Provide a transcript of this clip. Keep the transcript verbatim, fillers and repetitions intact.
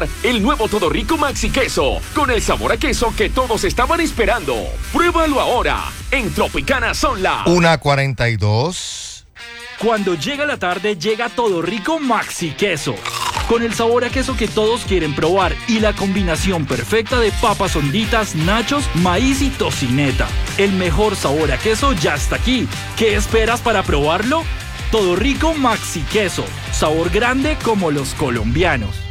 El nuevo Todo Rico Maxi Queso, con el sabor a queso que todos estaban esperando. Pruébalo ahora. En Tropicana son las una cuarenta y dos. Cuando llega la tarde, llega Todo Rico Maxi Queso. Con el sabor a queso que todos quieren probar y la combinación perfecta de papas honditas, nachos, maíz y tocineta. El mejor sabor a queso ya está aquí. ¿Qué esperas para probarlo? Todo Rico Maxi Queso. Sabor grande como los colombianos.